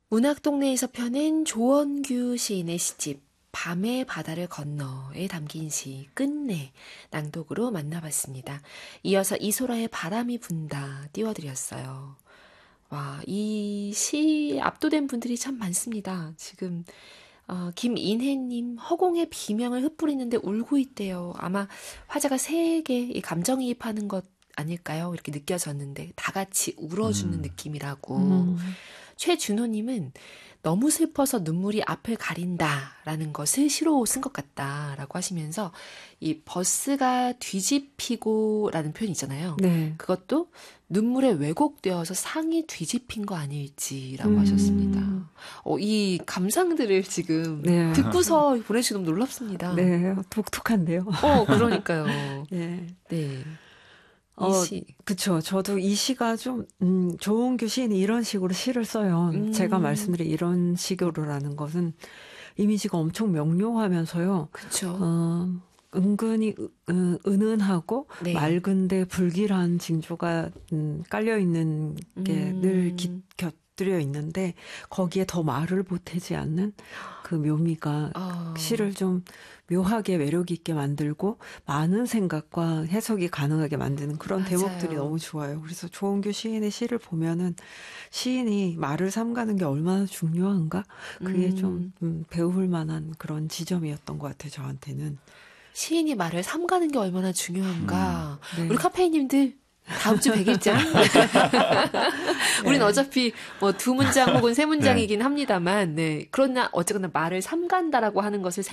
문학동네에서 펴낸 조원규 시인의 시집 밤의 바다를 건너에 담긴 시 끝내 낭독으로 만나봤습니다. 이어서 이소라의 바람이 분다 띄워드렸어요. 와, 이 시에 압도된 분들이 참 많습니다. 지금 김인혜님 허공에 비명을 흩뿌리는데 울고 있대요. 아마 화자가 세게 감정이입하는 것 아닐까요? 이렇게 느껴졌는데 다 같이 울어주는 느낌이라고. 최준호님은 너무 슬퍼서 눈물이 앞을 가린다라는 것을 시로 쓴 것 같다라고 하시면서 이 버스가 뒤집히고라는 표현 있잖아요. 네. 그것도 눈물에 왜곡되어서 상이 뒤집힌 거 아닐지라고 하셨습니다. 이 감상들을 지금 네. 듣고서 보내주시 너무 놀랍습니다. 네, 독특한데요. 그러니까요. 네. 네. 그쵸. 저도 이 시가 좀, 조은규 시인이 이런 식으로 시를 써요. 제가 말씀드린 이런 식으로라는 것은 이미지가 엄청 명료하면서요. 그쵸. 은근히, 은은하고 네. 맑은데 불길한 징조가, 깔려있는 게 늘 곁들여 있는데 거기에 더 말을 보태지 않는 그 묘미가 시를 좀 묘하게 매력 있게 만들고 많은 생각과 해석이 가능하게 만드는 그런 맞아요. 대목들이 너무 좋아요. 그래서 조은규 시인의 시를 보면은 시인이 말을 삼가는 게 얼마나 중요한가? 그게 좀 배울 만한 그런 지점이었던 것 같아요. 저한테는. 시인이 말을 삼가는 게 얼마나 중요한가. 네. 우리 카페이님들 다음 주 100일장. 우린 어차피 뭐 2문장 혹은 3문장이긴 합니다만, 네. 그러나 어쨌거나 말을 삼간다라고 하는 것을